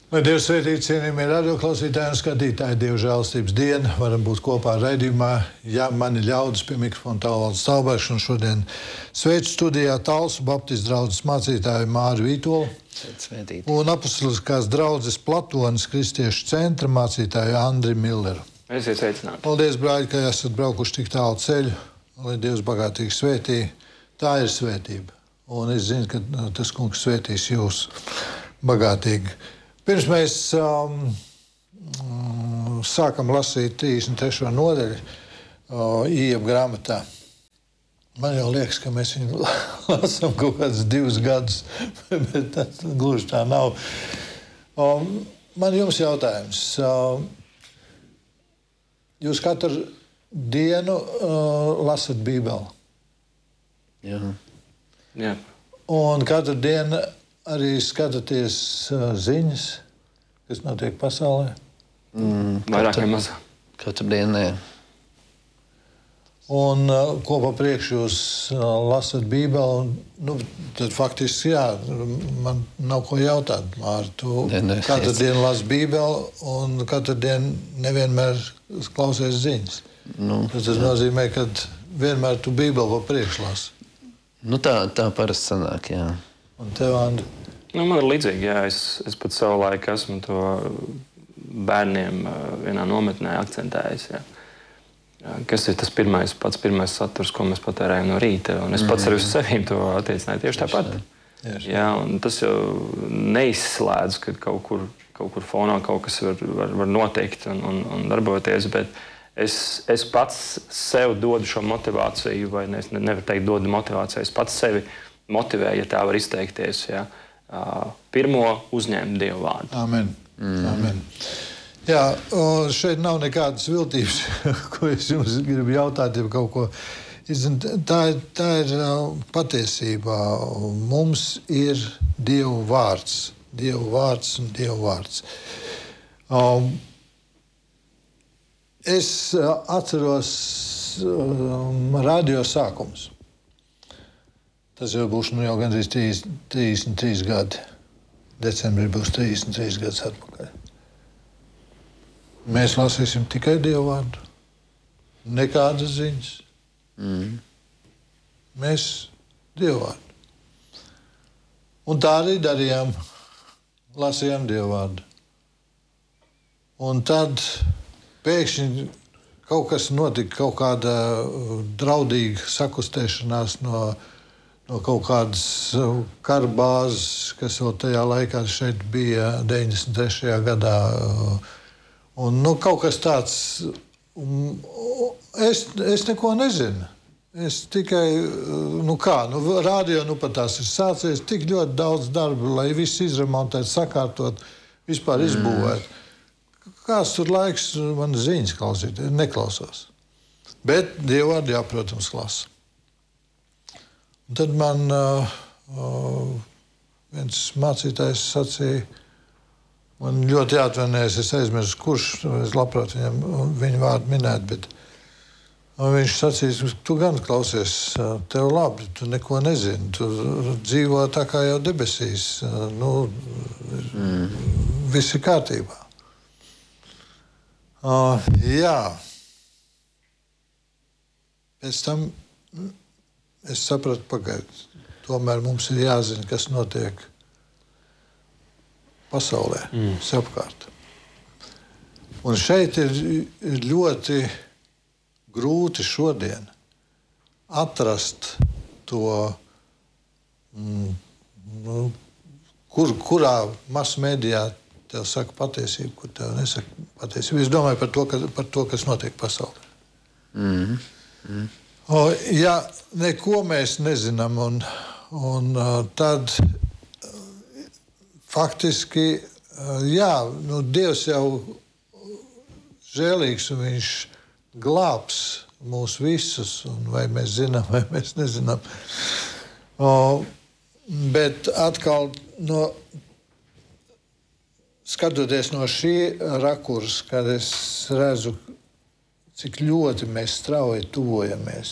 Lai Dievs svētītu cienījamie radioklausītāji un skatītāji, Dieva žēlastības diena. Varam būt kopā raidījumā. Ja mani ļaudis pie mikrofona Tālvalds Stalbergs un šodien sveicu studijā Talsu Baptistu draudzes mācītāju Māri Vītolu un apustuliskās draudzes Platonas kristiešu centra mācītāju Andri Milleru. Esiet sveicināti. Paldies, brāļi, ka esat braukuši tik tālu ceļu, lai Dievs bagātīgi svētī. Tā ir svētība. Un es zinu, ka tas kungs svētīs jūs bagātīgi. Pirms mēs sākam lasīt 33. nodaļu Ījeba grāmatā. Man jau liekas, ka mēs viņu lasām kaut kādus 2 gadus, bet tas gluži tā nav. Man jums jautājums. Jūs katru dienu lasat Bībeli? Jā. Un katru dienu arī skatāties ziņas, kas notiek pasaulē? Vairāk vai mazāk. Katru dienu, jā. Un ko pa priekšu jūs lasat Bībeli? Tad faktiski, jā, man nav ko jautāt, Māri. Tu katru dienu lasi Bībeli un katru dienu nevienmēr klausies ziņas. Tas nozīmē, ka vienmēr tu Bībeli pa priekšu lasi. Tā parasti sanāk, jā. Un tev, Andri? Man ir līdzīgi, jā. Es pat savu laiku esmu to bērniem vienā nometnē akcentējis, jā. Kas ir tas pats pirmais saturs, ko mēs patērējam no rīta. Un es pats arī uz sevīm to attiecināju tieši tāpat. Jā, un tas jau neizslēdz, ka kaut kur fonā kaut kas var notikt un darboties, bet es pats sev dodu šo motivāciju, vai nevaru teikt dodu motivāciju, es pats sevi motivēju, ja tā var izteikties, jā. Pirmo uzņēmu Dievu vārdu. Amen. Amen. Jā, šeit nav nekādas viltības, ko es jums gribu jautāt, ja kaut ko. Tā ir patiesība. Mums ir Dievu vārds. Dievu vārds un Dievu vārds. Es atceros radio sākumus. Tas jau būs jau gandrīz 33 gadi. Decembrī būs 33 gadus atpakaļ. Mēs lasīsim tikai Dievu vārdu. Nekādas ziņas. Mēs Dievu vārdu. Un tā arī darījām. Lasījām Dievu vārdu. Un tad pēkšņi kaut kas notika, kaut kāda draudīga sakustēšanās no kaut kādas kara bāzes, kas vēl tajā laikā šeit bija 93. gadā. Un kaut kas tāds. Es neko nezinu. Es tikai, radio pat tās ir sācies, tik ļoti daudz darba, lai viss izremontētu, sakārtot, vispār izbūvēt. Kāds tur laiks man ziņas klausīt, neklausos. Bet Dievu vārdu, jā, protams, klasa. Un tad man viens mācītājs sacīja, man ļoti jāatvainojas, es aizmirsu, kurš, es labprāt viņu vārdu minēt, bet viņš sacīja, tu gan klausies, tev labi, tu neko nezini, tu dzīvo tā kā jau debesīs, viss ir kārtībā. Jā. Pēc tam es sapratu, pagaidu. Tomēr mums ir jāzina, kas notiek pasaulē, apkārt. Un šeit ir ļoti grūti šodien atrast to, kurā masmedijā tev saka patiesību, kur tev nesaka patiesību. Es domāju par to, kas notiek pasaulē. Ja neko mēs nezinām, un tad faktiski, jā, Dievs jau žēlīgs, un viņš glābs mūs visus, un vai mēs zinām, vai mēs nezinām. Bet atkal, skatoties no šī rakursa, kad es redzu, cik ļoti mēs strauji tuvojamies.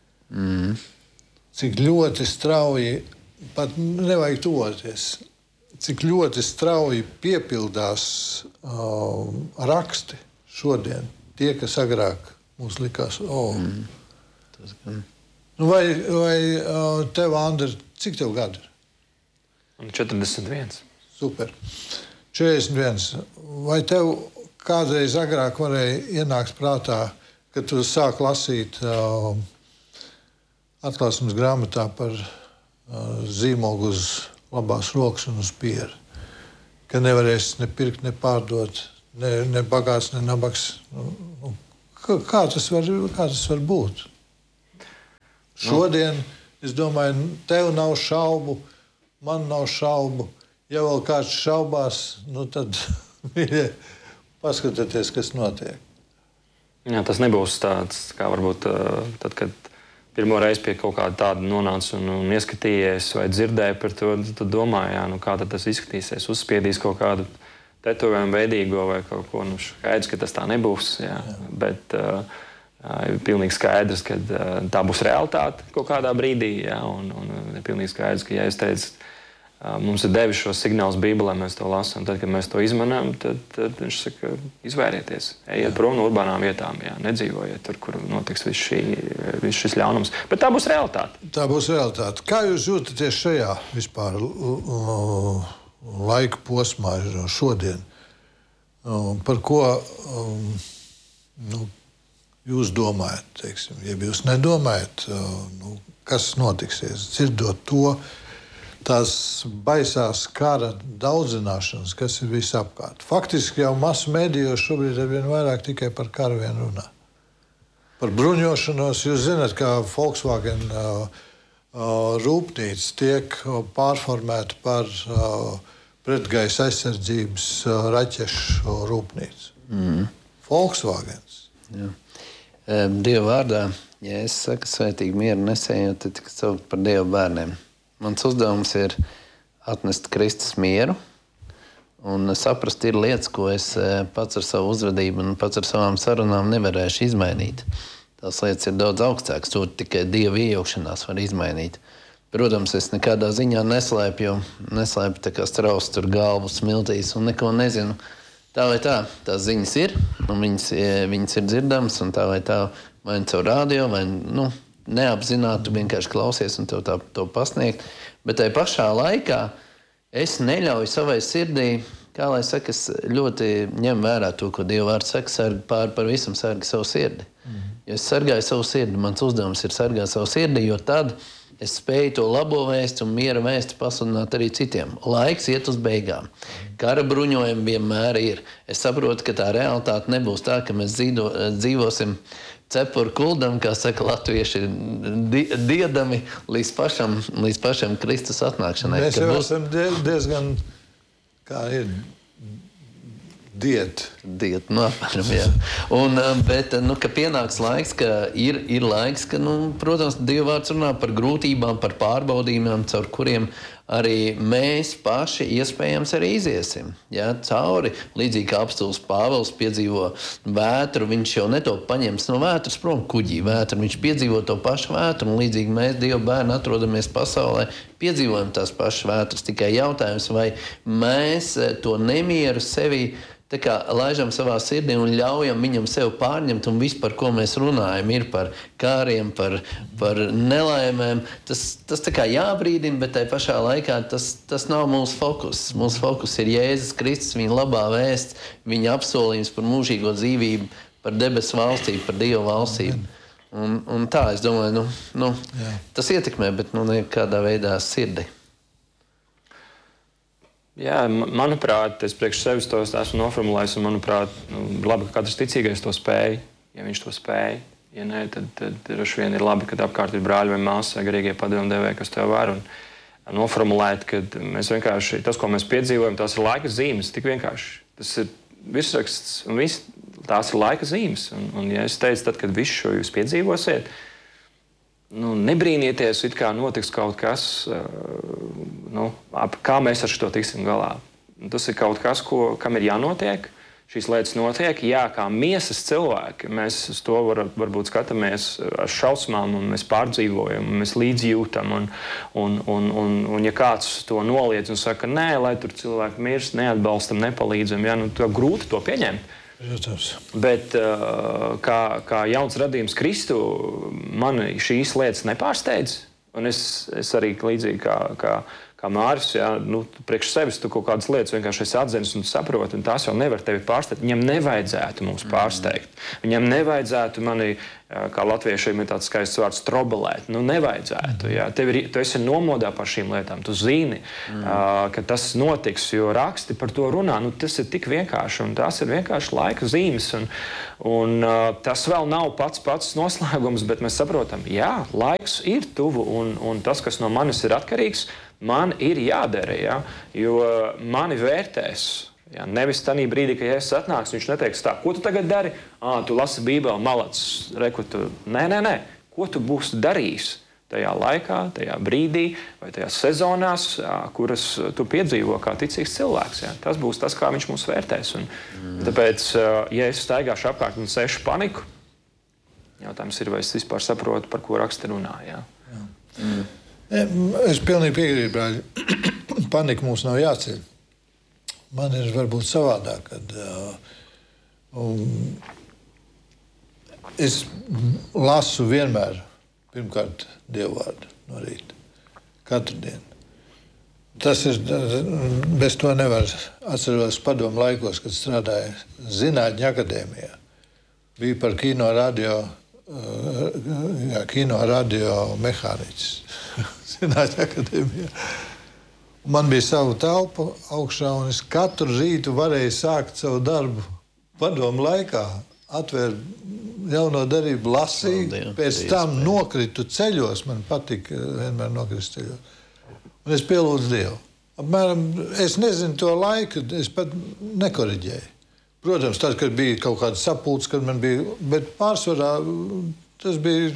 Cik ļoti strauji, pat nevajag tuvoties, cik ļoti strauji piepildās raksti šodien. Tie, kas agrāk mums likās, Tas gan. Nu, vai tev, Andri, cik tev gadu ir? 41. Super. 41. Vai tev kādreiz agrāk varēja ienākt prātā, kad tu sāk lasīt atklāsmes grāmatā par zīmogu uz labās rokas un uz piera, ka nevarēs ne pirkt, ne pārdot, ne bagāts, ne nabaks. Kā tas var būt? Šodien, es domāju, tev nav šaubu, man nav šaubu. Ja vēl kāds šaubās, tad paskatieties, kas notiek. Jā, tas nebūs tāds, kā varbūt tad, kad pirmo reizi pie kaut kāda tāda nonāca un ieskatījies vai dzirdēja par to, tad domāju, kā tad tas izskatīsies, uzspiedīs kaut kādu tetovējumu veidīgo vai kaut ko. Skaidrs, ka tas tā nebūs, bet ir pilnīgi skaidrs, ka tā būs realitāte kaut kādā brīdī, un ir pilnīgi skaidrs, ka, ja es teicu, mums ir devis šo signālus Bībelē, mēs to lasām. Tad, kad mēs to izmanām, tad viņš saka, izvairieties, ejiet prom no urbānām vietām, nedzīvojiet tur, kur notiks viss šis ļaunums. Bet tā būs realitāte. Tā būs realitāte. Kā jūs jūtaties šajā vispār laika posmā šodien? Par ko jūs domājat, teiksim? Ja jūs nedomājat, kas notiksies, dzirdot to, tās baisās kara daudzināšanas, kas ir visapkārt. Faktiski jau masu mēdījos šobrīd ir vien vairāk tikai par karu vien runā. Par bruņošanos. Jūs zināt, ka Volkswagen rūpnīca tiek pārformēta par pretgaisa aizsardzības raķešu rūpnīcu. Volkswagens. Jā. Dieva vārdā, ja es saku svētīgi mieru nesējot, tad tikai saukt par Dieva bērniem. Mans uzdevums ir atnest Kristus mieru un saprast, ir lietas, ko es pats ar savu uzvedību un pats ar savām sarunām nevarēšu izmainīt. Tās lietas ir daudz augstākas, to tikai Dieva iejaukšanās var izmainīt. Protams, es nekādā ziņā neslēpju tā kā strauss tur galvu smiltīs un neko nezinu. Tā vai tā, tās ziņas ir, un viņas ir dzirdamas, un tā vai tā, vai caur radio, vai, neapzināti, tu vienkārši klausies un tev to pasniegt. Bet tajā pašā laikā es neļauju savai sirdī, kā lai saka, es ļoti ņem vērā to, ko Dieva vārds saka, par visam sargi savu sirdi. Ja es sargāju savu sirdi, mans uzdevums ir sargāt savu sirdi, jo tad es spēju to labo vēsti un miera vēsti pasludināt arī citiem. Laiks iet uz beigām. Kara bruņojumi vienmēr ir. Es saprotu, ka tā realitāte nebūs tā, ka mēs dzīvosim cepuru kuldam, kā saka latvieši, diedami līdz pašam Kristus atnākšanai. Mēs jau esam diezgan, kā ir, diet, apmēram, jā. Bet, ka pienāks laiks, ka ir laiks, ka, protams, Dieva vārds runā par grūtībām, par pārbaudījumiem, caur kuriem arī mēs paši iespējams arī iziesim. Ja? Cauri, līdzīgi kā apstults Pāvils piedzīvo vētru, viņš jau neto paņems no vētras prom kuģī vētru, viņš piedzīvo to pašu vētru, un līdzīgi mēs, Dieva bērni, atrodamies pasaulē, piedzīvojam tās pašas vētras. Tikai jautājums, vai mēs to nemieru sevi tā kā laižam savā sirdī un ļaujam viņam sev pārņemt, un viss, par ko mēs runājam, ir par kāriem, par nelaimēm. Tas tā kā jābrīdina, bet tai pašā laikā tas nav mūsu fokus. Mūsu fokus ir Jēzus Kristus, viņa labā vēsts, viņa apsolījums par mūžīgo dzīvību, par debesu valstību, par Dieva valstību. Un tā, es domāju, tas ietekmē, bet nekādā veidā sirdi. Jā, manuprāt, es priekš sevis to esmu noformulējis, un manuprāt, labi, ka katrs ticīgais to spēj, ja viņš to spēj. Ja nē, tad droši vien ir labi, kad apkārt ir brāļi vai māsas vai garīgie padomdevēji, kas tev var, un noformulēt, ka mēs vienkārši, tas, ko mēs piedzīvojam, tās ir laika zīmes, tik vienkārši. Tas ir virsraksts, un tās ir laika zīmes. Un ja es teicu, tad, kad visu šo jūs piedzīvosiet, nebrīnieties, it kā notiks kaut kas, kā mēs ar šo tiksim galā. Tas ir kaut kas, kam ir jānotiek. šīs lietas notiek. Jā, kā miesas cilvēki, mēs uz to varbūt skatāmies ar šausmām, un mēs pārdzīvojam, un mēs līdzjūtam. Un ja kāds to noliedz un saka, nē, lai tur cilvēki mirst, neatbalstam, nepalīdzam, ja, nu, to grūti to pieņemt. Bet kā jauns radījums Kristu, mani šīs lietas nepārsteidz. Un es arī līdzīgi kā Māris, ja, nu, priekš sevis tu kaut kādas lietas vienkārši esi atzinis un saproti, un tās jau nevar tevi pārsteigt. Viņam nevajadzētu mums pārsteigt. Viņam nevajadzētu mani, kā latviešiem ir tāds skaists vārds, trobelēt. Nu, nevajadzētu. Ja. Tu esi nomodā par šīm lietām. Tu zini, ka tas notiks, jo raksti par to runā. Nu, tas ir tik vienkārši, un tās ir vienkārši laika zīmes. Un tas vēl nav pats noslēgums, bet mēs saprotam, jā, laiks ir tuvu, un tas, kas no manis ir atkarīgs, man ir jādara, ja? Jo mani vērtēs. Ja? Nevis tajā brīdī, kad Jēzus atnāks, viņš neteiks tā, ko tu tagad dari? Tu lasi Bībeli, malacis, reku tu. Nē. Ko tu būsi darījis tajā laikā, tajā brīdī vai tajā sezonās, kuras tu piedzīvo kā ticīgs cilvēks. Ja? Tas būs tas, kā viņš mūs vērtēs. Tāpēc, ja es staigāšu apkārt un sēšu paniku, jautājums ir, vai es vispār saprotu, par ko raksti runā. Ja? Es pilnīgi piekrītu, brāļi. Panika mums nav jāceļ. Man ir varbūt savādāk, kad es lasu vienmēr, pirmkārt, Dievu vārdu no rīta. Katru dienu. Tas ir, bez to nevar atceros padomu laikos, kad strādāju Zinātņu akadēmijā. Bija par kino radio mehāniķis. Zinātņu akadēmijā. Man bija sava telpa augšā, un es katru rītu varēju sākt savu darbu padomu laikā, atvērt jauno darību, lasīju, pēc tam nokritu ceļos, man patika vienmēr nokrist ceļos. Un es pielūdzu Dievu. Apmēram, es nezinu to laiku, es pat nekoriģēju. Protams, tad, kad bija kaut kāda sapulce, kad man bija, bet pārsvarā tas bija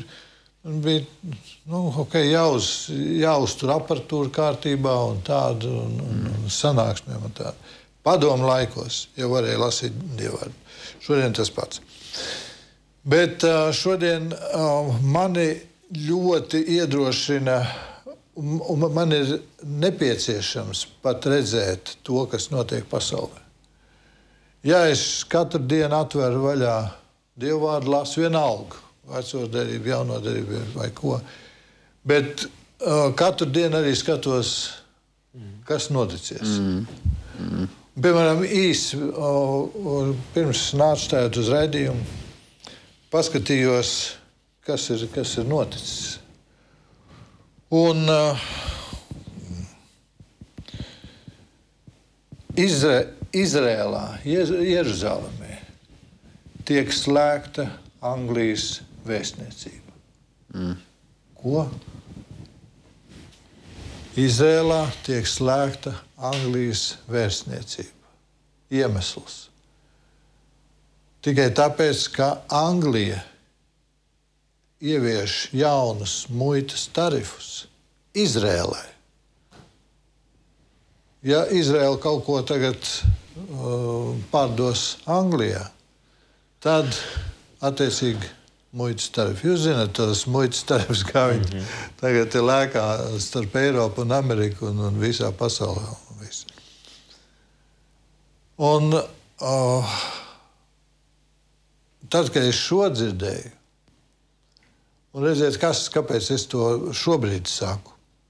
jāuztur aparatūra kārtībā un tādu, un sanāksmēm un tādu. Padomu laikos jau varēja lasīt Dievu vārdu. Šodien tas pats. Bet šodien mani ļoti iedrošina, un man ir nepieciešams pat redzēt to, kas notiek pasaulē. Ja es katru dienu atveru vaļā Dievu vārdu, lasu vienalga, veco derību, jauno derību vai ko. Bet katru dienu arī skatos, kas noticies. Piemēram, īsi pirms nācu tājot uz raidījumu, paskatījos, kas ir noticis. Un Izrēlā, Jeruzalemē, tiek slēgta Anglijas vēstniecība. Ko? Izrēlā tiek slēgta Anglijas vēstniecība. Iemesls. Tikai tāpēc, ka Anglija ievieš jaunus muitas tarifus Izrēlai. Ja Izraela kaut ko tagad pārdos Anglijā, tad attiecīgi muitas tarifi. Jūs zināt tos muitas tarifus, kā viņi tagad ir lēkā starp Eiropu un Ameriku un visā pasaulē. Un tad, kad es šo dzirdēju, un redziet, kāpēc es to šobrīd saku,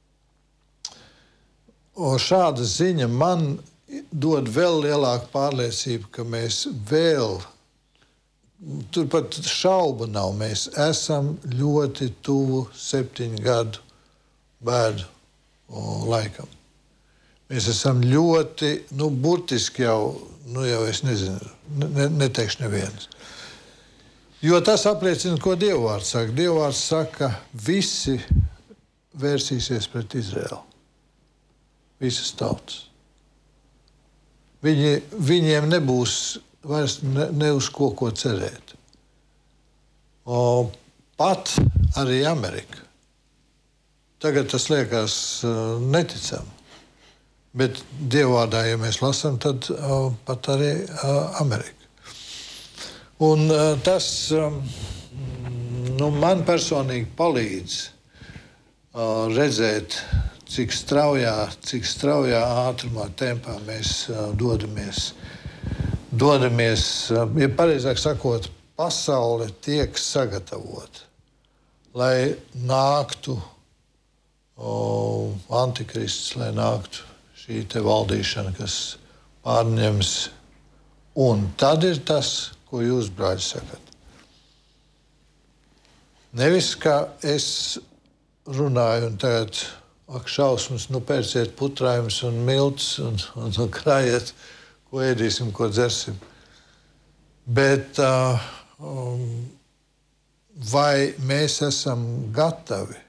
un šāda ziņa man dod vēl lielāku pārliecību, ka mēs vēl, tur pat šaubu nav, mēs esam ļoti tuvu 7 gadu bēdu laikam. Mēs esam ļoti, burtiski jau es nezinu, neteikšu nevienas. Jo tas apliecina, ko Dievvvārds saka. Dievvvārds saka, visi vērsīsies pret Izraēlu. Visas tautas. Viņiem nebūs vairs ne uz ko cerēt. Pat arī Amerika. Tagad tas liekas neticami. Bet Dievvārdā, ja mēs lasām, tad pat arī Amerika. Un tas man personīgi palīdz redzēt, cik straujā ātrumā, tempā mēs dodamies, ja pareizāk sakot, pasaule tiek sagatavota, lai nāktu antikrists, lai nāktu šī te valdīšana, kas pārņems. Un tad ir tas, ko jūs, brāļi, sakat. Nevis, ka es runāju un tagad, ak, šausmas, pērciet putrājumus un miltus un krājiet, ko ēdīsim, ko dzersim. Bet vai mēs esam gatavi